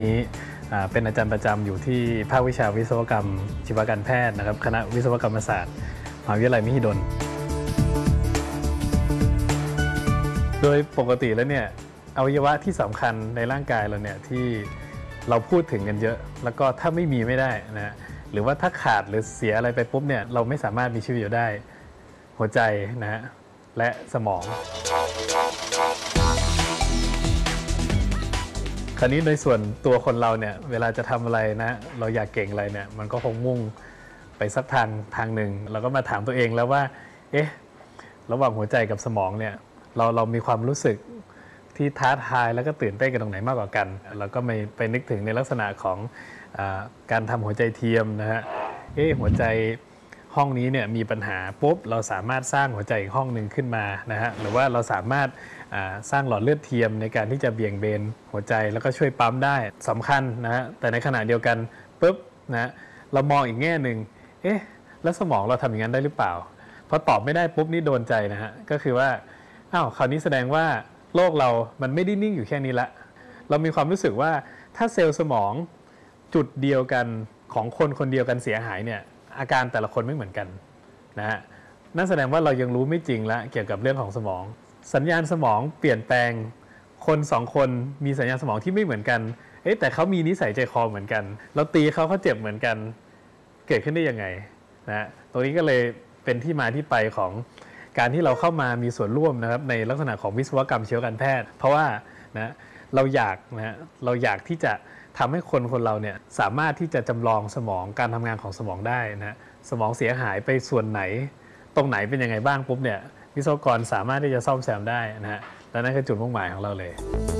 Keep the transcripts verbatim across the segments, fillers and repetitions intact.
นี้เป็นอาจารย์ประจำอยู่ที่ภาควิชาวิศวกรรมชีวการแพทย์นะครับคณะวิศวกรรมศาสตร์มหาวิทยาลัยมหิดลโดยปกติแล้วเนี่ยอวัยวะที่สำคัญในร่างกายเราเนี่ยที่เราพูดถึงกันเยอะแล้วก็ถ้าไม่มีไม่ได้นะหรือว่าถ้าขาดหรือเสียอะไรไปปุ๊บเนี่ยเราไม่สามารถมีชีวิตอยู่ได้หัวใจนะฮะและสมองคราวนี้ในส่วนตัวคนเราเนี่ยเวลาจะทำอะไรนะเราอยากเก่งอะไรเนี่ยมันก็คงมุ่งไปสักทางทางหนึ่งเราก็มาถามตัวเองแล้วว่าเอ๊ะระหว่างหัวใจกับสมองเนี่ยเราเรามีความรู้สึกที่ท้าทายแล้วก็ตื่นเต้นกันตรงไหนมากกว่ากันเราก็ไม่ไปนึกถึงในลักษณะของอาการทำหัวใจเทียมนะฮะเอ๊ะหัวใจห้องนี้เนี่ยมีปัญหาปุ๊บเราสามารถสร้างหัวใจอีกห้องหนึ่งขึ้นมานะฮะหรือว่าเราสามารถสร้างหลอดเลือดเทียมในการที่จะเบี่ยงเบนหัวใจแล้วก็ช่วยปั๊มได้สำคัญนะฮะแต่ในขณะเดียวกันปุ๊บนะเรามองอีกแง่หนึ่งเอ๊ะแล้วสมองเราทำอย่างนั้นได้หรือเปล่าพอตอบไม่ได้ปุ๊บนี่โดนใจนะฮะก็คือว่าอ้าวคราวนี้แสดงว่าโลกเรามันไม่ได้นิ่งอยู่แค่นี้ละเรามีความรู้สึกว่าถ้าเซลล์สมองจุดเดียวกันของคนคนเดียวกันเสียหายเนี่ยอาการแต่ละคนไม่เหมือนกันนะฮะนั่นแสดงว่าเรายังรู้ไม่จริงละเกี่ยวกับเรื่องของสมองสัญญาณสมองเปลี่ยนแปลงคนสองคนมีสัญญาณสมองที่ไม่เหมือนกันเอ๊ะแต่เขามีนิสัยใจคอเหมือนกันเราตีเขาเขาเจ็บเหมือนกันเกิดขึ้นได้ยังไงนะตรงนี้ก็เลยเป็นที่มาที่ไปของการที่เราเข้ามามีส่วนร่วมนะครับในลักษณะของวิศวกรรมชีวการแพทย์เพราะว่านะเราอยากนะเราอยากที่จะทำให้คนคนเราเนี่ยสามารถที่จะจำลองสมองการทำงานของสมองได้นะสมองเสียหายไปส่วนไหนตรงไหนเป็นยังไงบ้างปุ๊บเนี่ยวิศวกรสามารถที่จะซ่อมแซมได้นะฮะและนั่นคือจุดมุ่งหมายของเราเลย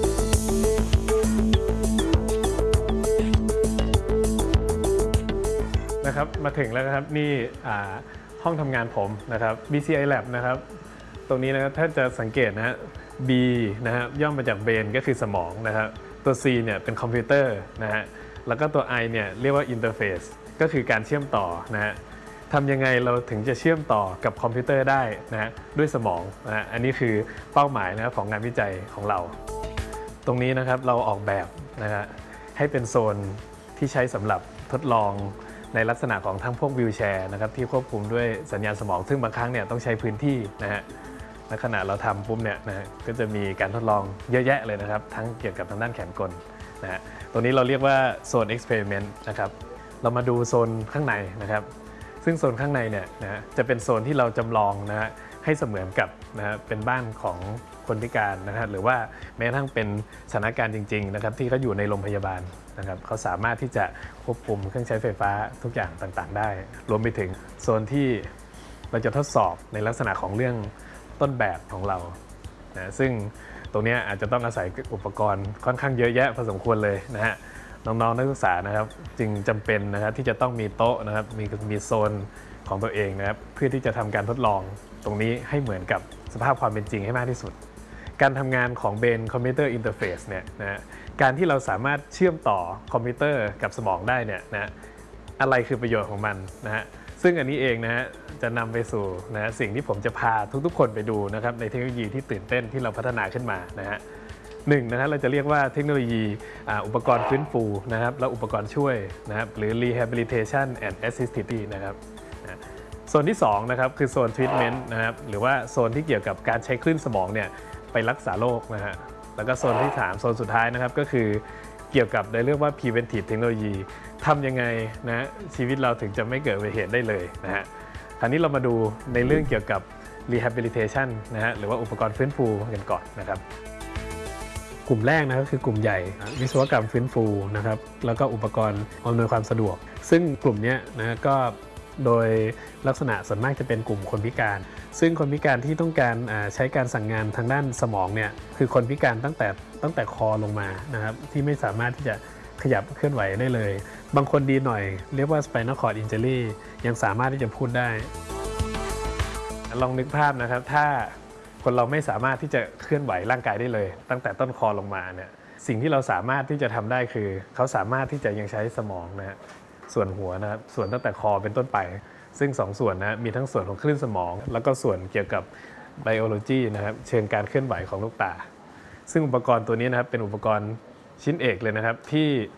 นะครับมาถึงแล้วครับนี่ห้องทำงานผมนะครับ บี ซี ไอ Lab นะครับตรงนี้นะครับถ้าจะสังเกตนะฮะ B นะฮะย่อมาจาก Brain ก็คือสมองนะครับตัว C เนี่ยเป็นคอมพิวเตอร์นะฮะแล้วก็ตัว I เนี่ยเรียกว่า Interface ก็คือการเชื่อมต่อนะฮะทำยังไงเราถึงจะเชื่อมต่อกับคอมพิวเตอร์ได้นะฮะด้วยสมองนะฮะอันนี้คือเป้าหมายนะครับของงานวิจัยของเราตรงนี้นะครับเราออกแบบนะฮะให้เป็นโซนที่ใช้สำหรับทดลองในลักษณะของทั้งพวกวีลแชร์นะครับที่ควบคุมด้วยสัญญาณสมองซึ่งบางครั้งเนี่ยต้องใช้พื้นที่นะฮะในขณะเราทำปุ๊บเนี่ยนะก็จะมีการทดลองเยอะแยะเลยนะครับทั้งเกี่ยวกับทางด้านแขนกลนะฮะตรงนี้เราเรียกว่าโซน experiment นะครับเรามาดูโซนข้างในนะครับซึ่งโซนข้างในเนี่ยนะจะเป็นโซนที่เราจำลองนะฮะให้เสมือนกับนะฮะเป็นบ้านของคนพิการนะครับหรือว่าแม้กระทั่งเป็นสถานการณ์จริงๆนะครับที่เขาอยู่ในโรงพยาบาลนะครับเขาสามารถที่จะควบคุมเครื่องใช้ไฟฟ้าทุกอย่างต่างๆได้รวมไปถึงโซนที่เราจะทดสอบในลักษณะของเรื่องต้นแบบของเรานะซึ่งตรงนี้อาจจะต้องอาศัยอุปกรณ์ค่อนข้างเยอะแยะพอสมควรเลยนะฮะน้องๆนักศึกษานะครับจึงจำเป็นนะครับที่จะต้องมีโต๊ะนะครับมีมีโซนของตัวเองนะครับเพื่อที่จะทำการทดลองตรงนี้ให้เหมือนกับสภาพความเป็นจริงให้มากที่สุดการทำงานของ Brain Computer Interface เนี่ยนะการที่เราสามารถเชื่อมต่อคอมพิวเตอร์กับสมองได้เนี่ยนะอะไรคือประโยชน์ของมันนะฮะซึ่งอันนี้เองนะฮะจะนำไปสู่นะสิ่งที่ผมจะพาทุกๆคนไปดูนะครับในเทคโนโลยีที่ตื่นเต้นที่เราพัฒนาขึ้นมานะฮะหนึ่งนะฮะเราจะเรียกว่าเทคโนโลยีอุปกรณ์ฟื้นฟูนะครับและอุปกรณ์ช่วยนะครับหรือ rehabilitation and assistive นะครับโซนที่สองนะครับคือโซน treatment นะครับหรือว่าโซนที่เกี่ยวกับการใช้คลื่นสมองเนี่ยไปรักษาโรคนะฮะแล้วก็โซนที่สามโซนสุดท้ายนะครับก็คือเกี่ยวกับในเรื่องว่า preventive technology ทำยังไงนะชีวิตเราถึงจะไม่เกิดอุบัติเหตุได้เลยนะฮะคราวนี้เรามาดูในเรื่องเกี่ยวกับ rehabilitation นะฮะหรือว่าอุปกรณ์ฟื้นฟูกันก่อนนะครับกลุ่มแรกนะครับคือกลุ่มใหญ่วิศวกรรมฟื้นฟูนะครับแล้วก็อุปกรณ์อำนวยความสะดวกซึ่งกลุ่มนี้นะก็โดยลักษณะส่วนมากจะเป็นกลุ่มคนพิการซึ่งคนพิการที่ต้องการใช้การสั่งงานทางด้านสมองเนี่ยคือคนพิการตั้งแต่ตั้งแต่คอลงมานะครับที่ไม่สามารถที่จะขยับเคลื่อนไหวได้เลยบางคนดีหน่อยเรียกว่า spinal cord injury ยังสามารถที่จะพูดได้ลองนึกภาพนะครับถ้าคนเราไม่สามารถที่จะเคลื่อนไหวร่างกายได้เลยตั้งแต่ต้นคอลงมาเนี่ยสิ่งที่เราสามารถที่จะทำได้คือเขาสามารถที่จะยังใช้สมองนะฮะส่วนหัวนะครับส่วนตั้งแต่คอเป็นต้นไปซึ่งสองส่วนนะมีทั้งส่วนของคลื่นสมองแล้วก็ส่วนเกี่ยวกับไบโอโลจีนะครับเชิงการเคลื่อนไหวของลูกตาซึ่งอุปกรณ์ตัวนี้นะครับเป็นอุปกรณ์ชิ้นเอกเลยนะครับที่